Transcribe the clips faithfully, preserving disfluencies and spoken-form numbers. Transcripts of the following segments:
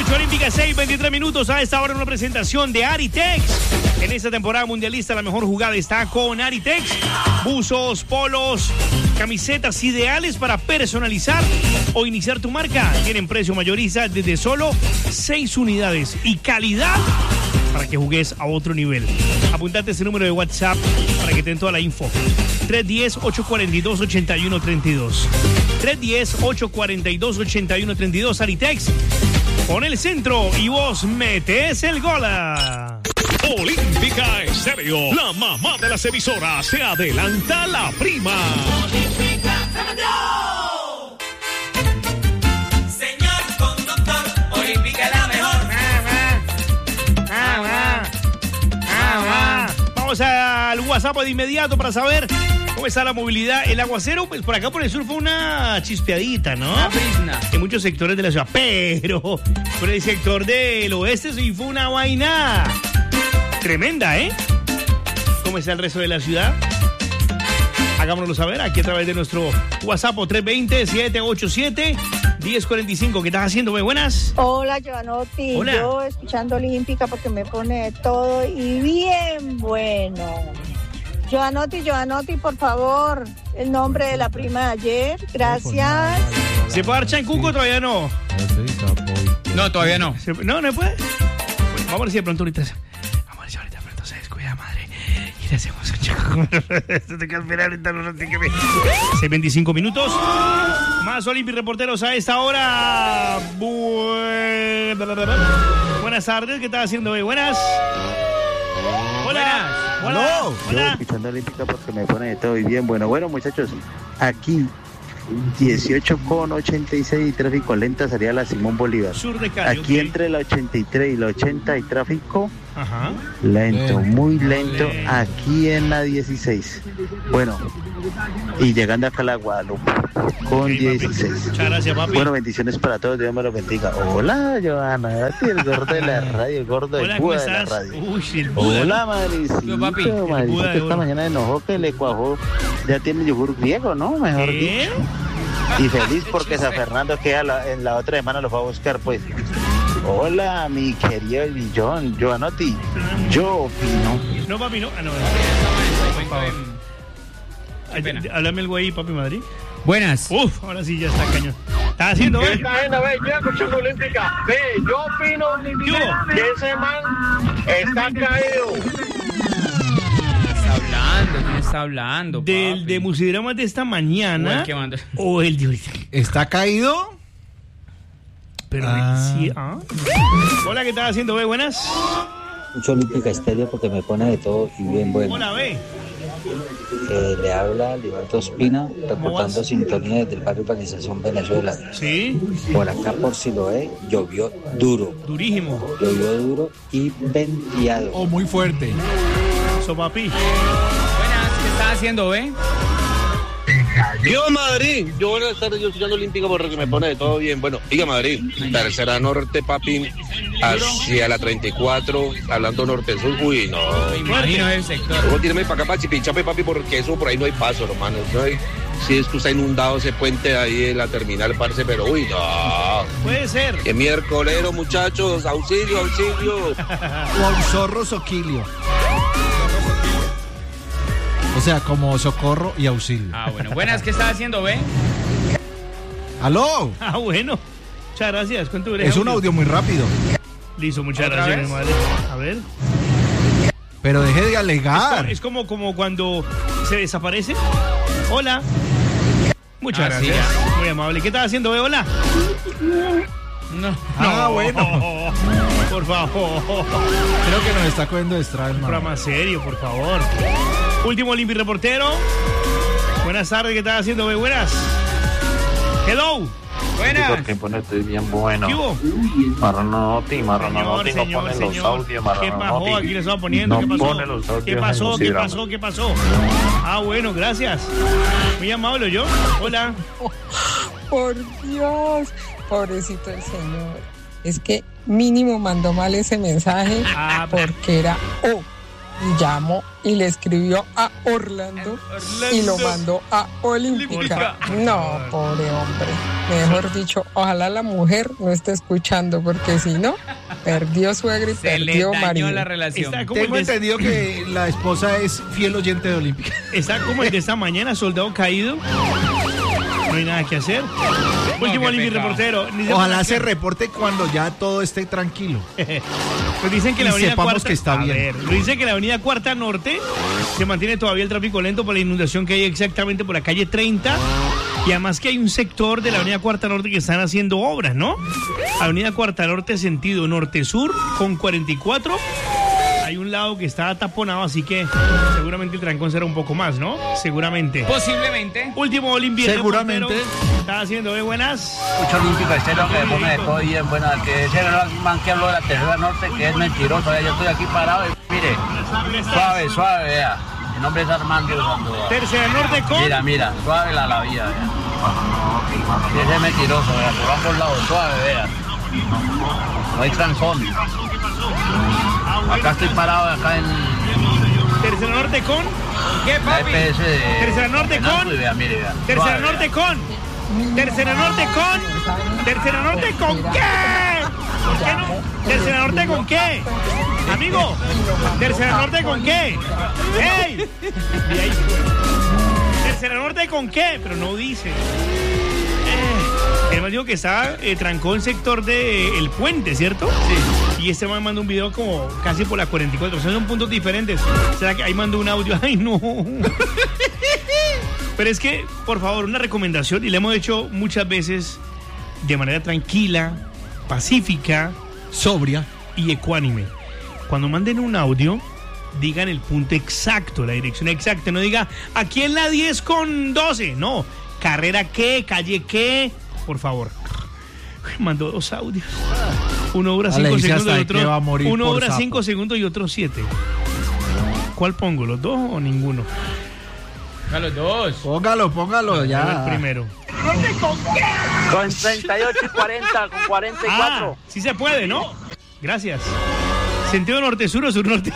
Noche Olímpica, seis veintitrés minutos. A esta hora una presentación de Aritex. En esta temporada mundialista la mejor jugada está con Aritex. Buzos, polos, camisetas ideales para personalizar o iniciar tu marca. Tienen precio mayorista desde solo seis unidades y calidad para que jugues a otro nivel. Apuntate ese número de WhatsApp para que te den toda la info. tres uno cero, ocho cuatro dos, ocho uno tres dos. tres uno cero, ocho cuatro dos, ocho uno tres dos. Aritex. Pon el centro y vos metes el gol. Olímpica Estéreo, la mamá de las emisoras, te adelanta la prima. Olímpica Estéreo. Señor conductor, Olímpica la mejor. Ah, ah, ah, ah. Vamos al WhatsApp de inmediato para saber cómo está la movilidad. El aguacero, pues por acá por el sur fue una chispeadita, ¿no? Una brisna. En muchos sectores de la ciudad, pero por el sector del oeste sí fue una vaina tremenda, ¿eh? ¿Cómo está el resto de la ciudad? Hagámoslo saber aquí a través de nuestro WhatsApp tres dos cero, siete ocho siete, uno cero cuatro cinco. ¿Qué estás haciendo, güey? Buenas. Hola, Giovanotti. Hola. Yo escuchando Olímpica porque me pone de todo y bien bueno. Giovanotti, Giovanotti, por favor, el nombre de la prima de ayer. Gracias. ¿Se puede dar chancuco o todavía no? No, todavía no. ¿Se- No, no puede. Bueno, vamos a ver si de pronto ahorita. Vamos a ver si ahorita de pronto se descuida, madre. Y le hacemos un chancuco. Esto te que esperar ahorita no te que seis veinticinco minutos. Más Olympic reporteros a esta hora. Bu- Buenas tardes, ¿qué estás haciendo hoy? Buenas. Hola. Hola. Yo Hola. escuchando Olímpica porque me pone de todo y bien. Bueno, bueno, muchachos, aquí dieciocho con ochenta y seis y tráfico lenta sería la Simón Bolívar. Sur de Cali. Aquí ok. entre la ochenta y tres y la ochenta hay tráfico Ajá. lento, Lento. muy lento. Lento. Aquí en la dieciséis. Bueno, y llegando acá a la Guadalupe con Ok, papi. dieciséis. Muchas gracias, papi. Bueno, bendiciones para todos, Dios me los bendiga. Hola, Johanna, el gordo de la radio, el gordo Hola, de ¿cómo Buda de la estás? radio. Uy, el Buda. Hola, Maricito, Yo, papi, el Buda Maricito, de que esta oro. mañana enojó que le cuajó, ya tiene yogur griego, ¿no? Mejor dicho. ¿Qué? Y feliz porque San Fernando queda la- en la otra semana lo va a buscar, pues. Hola, mi querido John, Joanotti, yo opino. No, papi, no. Ah, no. Por favor. Ay, pena. Háblame el güey, papi Madrid. Buenas. Uf, ahora sí ya está cañón. ¿Estás haciendo, güey? Esta gente, ve, yo escuchando Olímpica. Ve, yo opino hubo? que ese man está caído. Está hablando, ¿quién está hablando? Del papi? de Musidramas de esta O mañana. el que mandó. O el de ahorita. ¿Está caído? Pero Ah. sí, ah. Hola, ¿qué estás haciendo, güey? Buenas. Mucho Olímpica Estéreo porque me pone de todo y bien bueno. Hola, ve. Eh, le habla Libardo Espina, reportando vas? sintonía desde el barrio Urbanización Venezuela. Sí, Por acá, por Siloé, llovió duro, durísimo. llovió duro y venteado. ¿O muy fuerte? Eso, papi. Buenas, ¿qué estás haciendo, ve? Yo Madrid, yo buenas tardes, yo escuchando Olímpica porque me pone de todo bien. Bueno, diga Madrid, tercera norte, papi, hacia la treinta y cuatro, hablando norte-sur. Uy, no. Me imagino el sector. Luego tírame para acá, para Chipichape, papi, porque eso por ahí no hay paso, hermano. No hay, sí, es que está inundado ese puente de ahí en la terminal, parce, pero uy, no. Puede ser. Que miércolero, muchachos, auxilio, auxilio. ¿O a un zorro soquilio? O sea, como socorro y auxilio. Ah, bueno. Buenas, ¿qué estás haciendo, ve? ¡Aló! Ah, bueno. Muchas gracias. ¿Cuánto dura Es un audio muy rápido. Listo, muchas ¿Otra gracias, vez? mi madre. A ver. Pero deje de Es, alegar. co- es como, como cuando se desaparece. Hola. Muchas Ah, sí, gracias. Muy amable. ¿Qué estás haciendo, ve? Hola. No. Ah, bueno. Por favor. Creo que nos está cogiendo de estrada, Un programa hermano. serio, por favor. Último Olympi reportero. Buenas tardes, ¿qué estás haciendo, ve? Buenas. Hello. Buenas. Porque pone estoy bien bueno. ¿Qué hubo? Marranotti, Señor, Marranotti no señor, pone los señor. audios, ¿Qué Marranotti. pasó? Aquí le estaba poniendo. No ¿Qué pasó? pone los audios ¿Qué en pasó? ¿Qué Musidrama. pasó? ¿Qué pasó? Ah, bueno, gracias. Muy amable, yo. Hola. Por Dios, pobrecito el señor. Es que mínimo mandó mal ese mensaje Ah, porque era O. llamó y le escribió a Orlando, Orlando. y lo mandó a Olímpica. No, pobre hombre. Mejor dicho, ojalá la mujer no esté escuchando, porque si no, perdió suegra y Se le perdió dañó marido. la relación. Está como, el Tengo de, entendido que la esposa es fiel oyente de Olímpica. está como el de esta mañana, soldado caído. No hay nada que hacer. Último qué Olímpico pecado. reportero. Ni de Ojalá por se acá. reporte cuando ya todo esté tranquilo. Pues dicen que la Y avenida sepamos Cuarta que está a bien. ver, dicen que la avenida Cuarta Norte se mantiene todavía el tráfico lento por la inundación que hay exactamente por la calle treinta. Y además que hay un sector de la avenida Cuarta Norte que están haciendo obras, ¿no? Avenida Cuarta Norte sentido norte-sur con cuarenta y cuatro. Hay un lado que está taponado, así que seguramente el trancón será un poco más, ¿no? Seguramente. Posiblemente. Último Olimpia. Seguramente. Está haciendo de buenas. Mucho olímpico, este es lo que me pone de todo bien, bueno, al que ese man que habló de la tercera norte, que es mentiroso, ya yo estoy aquí parado y mire, suave, suave, vea, mi nombre es Armando Sandoval. Tercera Norte con... Mira, mira, suave la la vida, vea. Y ese es mentiroso, vea, por ambos lados, suave, vea. No hay trancón. Acá estoy parado, acá en Tercera Norte con... ¿Qué, la papi? E P S de... Tercera Norte de con- Napo y vea, mire, vea. Tercera suave, Norte vea. con... Tercera Norte con... Tercera Norte con qué? ¿Por qué no? Tercera Norte con qué? Amigo, Tercera Norte con qué? ¡Ey! Y ahí- Tercera Norte con qué? Pero no dice. Eh, Además dijo que está eh, trancó el sector de El Puente, ¿cierto? Sí. Y este man mandó un video como casi por la cuarenta y cuatro. O sea, son puntos diferentes. O sea, que ahí mandó un audio. ¡Ay, no! Pero es que, por favor, una recomendación, y le hemos hecho muchas veces de manera tranquila, pacífica, Sobria. y ecuánime. Cuando manden un audio, digan el punto exacto, la dirección exacta. No diga, aquí en la diez con doce. No, carrera qué, calle qué. Por favor. Mandó dos audios. Uno dura Ah, cinco le dice segundos y hasta otro. que va a morir Uno por dura sapo. cinco segundos y otro siete. ¿Cuál pongo? ¿Los dos o ninguno? A los dos. Póngalo, póngalo Pongo ya. el primero. Con treinta y ocho y cuarenta, con cuarenta y Ah, cuatro. sí se puede, ¿no? Gracias. ¿Sentido norte-sur o sur-norte?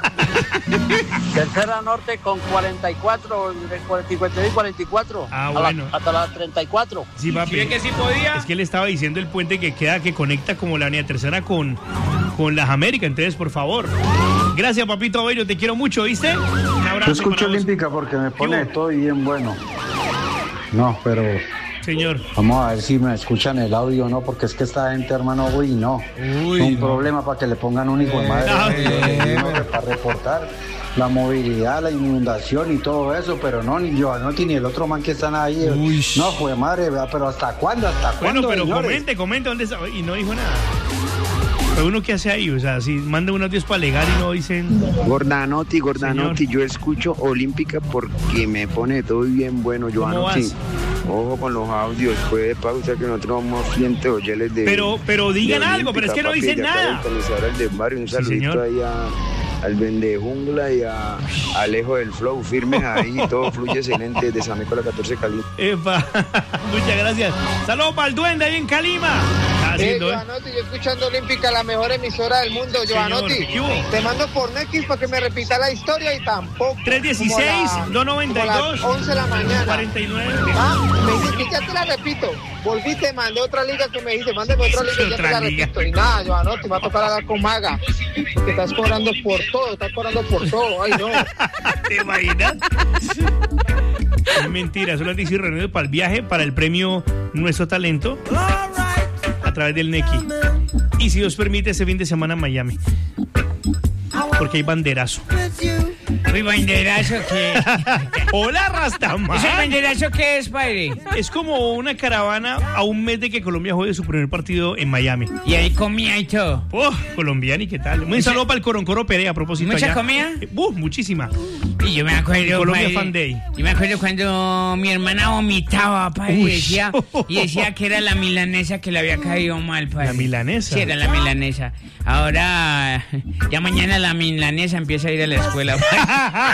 Tercera norte con cuarenta y cuatro, de cuarenta y cuatro y cuarenta y cuatro. Ah, A la- bueno. hasta las treinta y cuatro. Sí, papi. ¿Sí ve que sí podía? Es que él estaba diciendo el puente que queda, que conecta como la avenida Tercera con, con las Américas. Entonces, por favor. Gracias, papito bello. Te quiero mucho, ¿viste? Un abrazo. Yo escucho para vos. Olímpica porque me pone hubo? todo bien bueno. No, pero Señor. vamos a ver si me escuchan el audio o no, porque es que esta gente, hermano, uy, no. Uy, un no. problema para que le pongan un hijo de madre Ah, eh, eh, no, para reportar la movilidad, la inundación y todo eso, pero no, ni Giovanotti ni el otro man que están ahí. Uy. No, fue madre, vea, pero ¿hasta cuándo? ¿Hasta Bueno, cuándo, pero señores? comente, comente dónde está. Y no dijo nada. Pero uno, ¿qué hace ahí? O sea, si manda unos días para alegar y no dicen. Gordanotti, Gordanotti, Señor. yo escucho Olímpica porque me pone todo bien bueno, ¿Cómo Giovanotti. vas? Ojo con los audios, puede pausa que nosotros somos clientes de oyeles de. Pero, pero digan de algo, pero es que no Olímpica, dicen papi, de acá nada. del comisarial del barrio, un Sí, saludito señor. ahí a, al Vende Jungla y a Alejo del Flow, firmes ahí, todo fluye excelente desde San Nicolás catorce Cali. Epa, muchas gracias. Saludos para el duende ahí en Calima. Está haciendo, ¿eh? Giovanotti, yo escuchando Olímpica, la mejor emisora del mundo, Giovanotti. ¿qué hubo? Te mando por Nex para que me repita la historia y tampoco. tres dieciséis, dos noventa y dos, como a las once de la mañana. cuarenta y nueve. Ah, me dice que ya te la repito. Volví, te mandé otra liga que me dice, mándeme otra liga y ya te Otra la liga. repito. Y nada, Giovanotti, me va a tocar hablar con Maga. Que estás cobrando por todo, estás cobrando por todo. Ay, no. ¿Te imaginas? Es mentira, solo te hice reunido para el viaje, para el premio Nuestro Talento a través del Neki. Y si Dios permite, ese fin de semana en Miami. Porque hay banderazo. ¿Y banderazo qué? Hola, Rastaman. ¿Ese banderazo qué es, padre? Es como una caravana a un mes de que Colombia juegue su primer partido en Miami. Y ahí comía y todo. Oh, colombiano, ¿y qué tal? Un saludo para el Coroncoro Perea a propósito. ¿Mucha allá. comida? Eh, Uh, muchísima. Y yo me acuerdo, Colombia padre, Fan Day. Yo me acuerdo cuando mi hermana vomitaba, padre, y Uy. decía, y decía que era la milanesa que le había caído mal, padre. ¿La milanesa? Sí, era la milanesa. Ahora, ya mañana la milanesa empieza a ir a la escuela, padre.